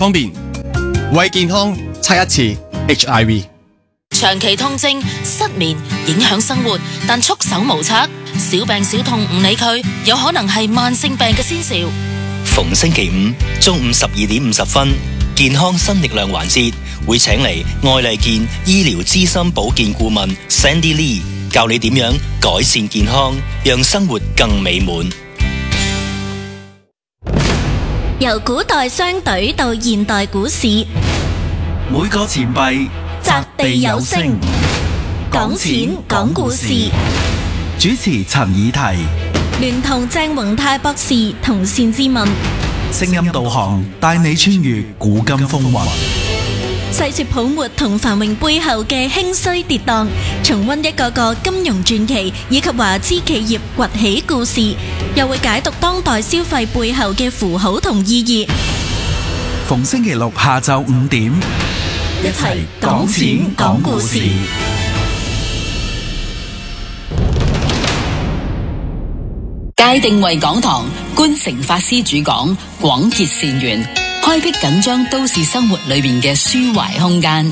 方便，為健康測一次 HIV。 長期痛症、失眠影響生活，但束手無策，小病小痛唔理佢，有可能係慢性病嘅先兆。 逢星期五中午12:50，健康新力量環節會請嚟愛麗健醫療資深保健顧問 Sandy Lee 教你點樣改善健康，讓生活更美滿。 由古代商隊到現代股市， 每個錢幣擲地有聲，講錢講故事。 主持陳以提， 聯同鄭宏泰博士同單志文， 聲音導航帶你穿越古今風雲， 細說泡沫同繁榮背後嘅興衰跌宕，重溫一個個金融傳奇以及華資企業崛起故事，又會解讀當代消費背後嘅符號同意義。 逢星期六下晝5點， 一齊講錢講故事。 界定為講堂，觀誠法師主講，廣結善緣，開闢緊張都市生活裏面嘅抒懷空間。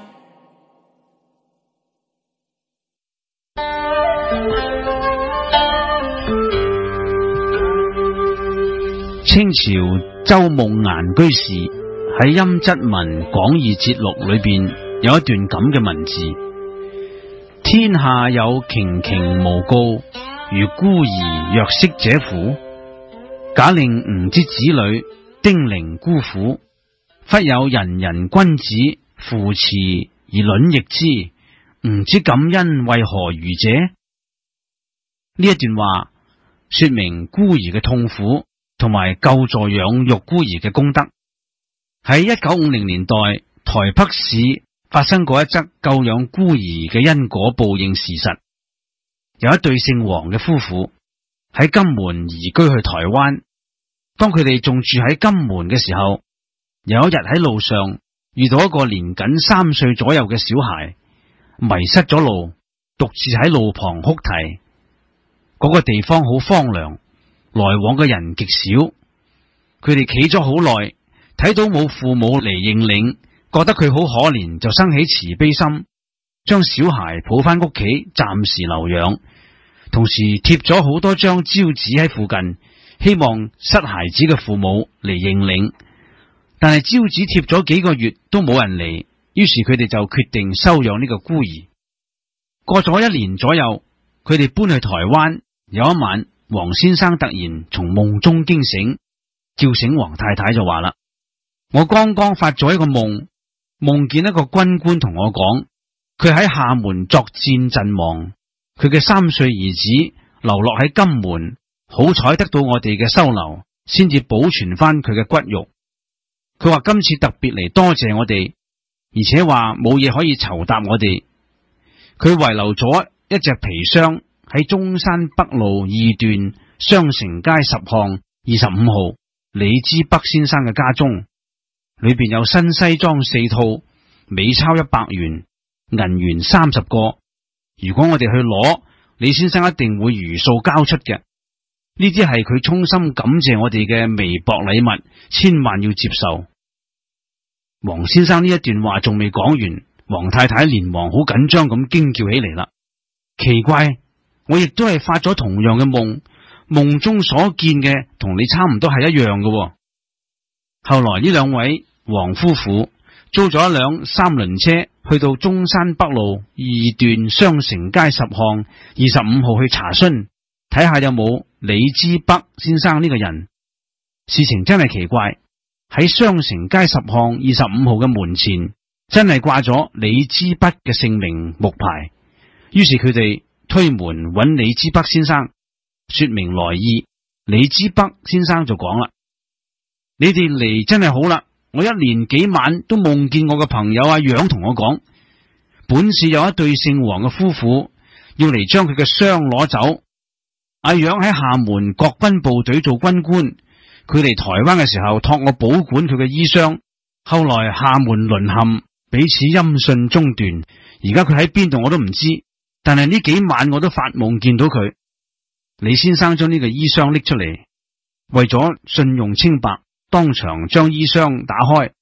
清朝周夢顏居士喺《陰質文廣義節錄》裏邊有一段咁嘅文字：天下有瓊瓊無告，如孤兒若識者乎？假令吾之子女丁零孤苦，忽有仁人君子扶持而卵逆之，吾之感恩為何如者？呢一段話說明孤兒嘅痛苦，同埋救助養育孤兒嘅功德。喺1950年代，台北市發生過一則救養孤兒嘅因果報應事實。有一對姓黃嘅夫婦喺金門移居去台灣，當佢哋仲住喺金門嘅時候，有一日喺路上遇到一個年僅3歲左右嘅小孩，迷失咗路，獨自喺路旁哭啼。嗰個地方好荒涼，來往嘅人極少，佢哋企咗好耐，睇到冇父母嚟認領，覺得佢好可憐，就生起慈悲心，將小孩抱翻屋企暫時留養，同時貼咗好多張招紙喺附近，希望失孩子嘅父母嚟認領。但係招紙貼咗幾個月都冇人嚟，於是佢哋就決定收養呢個孤兒。過咗1年左右，佢哋搬去台灣。有一晚，黃先生突然從夢中驚醒，叫醒黃太太就話啦：我剛剛發咗一個夢，夢見一個軍官同我講，佢喺廈門作戰陣亡，佢嘅3歲兒子流落喺金門，好彩得到我哋嘅收留，先至保存翻佢嘅骨肉。佢話今次特別嚟多謝我哋，而且話冇嘢可以酬答我哋。佢遺留咗一隻皮箱喺中山北路2段雙城街10巷25號李之北先生嘅家中，裏邊有新西裝4套，美鈔100元，銀元30個。如果我哋去攞，李先生一定會如數交出嘅。呢啲係佢衷心感謝我哋嘅微薄禮物，千萬要接受。黃先生呢一段話仲未講完，黃太太連忙好緊張咁驚叫起嚟啦。奇怪，我亦都係發咗同樣嘅夢，夢中所見嘅同你差唔多係一樣嘅喎。後來呢兩位黃夫婦租咗一輛3輪車，去到中山北路2段雙城街10巷25號去查詢，睇下有冇李之北先生呢個人。事情真係奇怪，喺雙城街10巷25號嘅門前真係掛咗李之北嘅姓名木牌。於是佢哋推門揾李之北先生，說明來意。李之北先生就講啦：你哋嚟真係好啦，我1連幾晚都夢見我嘅朋友阿楊同我講，本市有一對姓黃嘅夫婦要嚟將佢嘅箱攞走。阿楊喺廈門國軍部隊做軍官，佢嚟台灣嘅時候託我保管佢嘅衣箱，後來廈門淪陷，彼此音訊中斷，而家佢喺邊度我都唔知，但係呢幾晚我都發夢見到佢。李先生將呢個衣箱拎出嚟，為咗信用清白，當場將衣箱打開，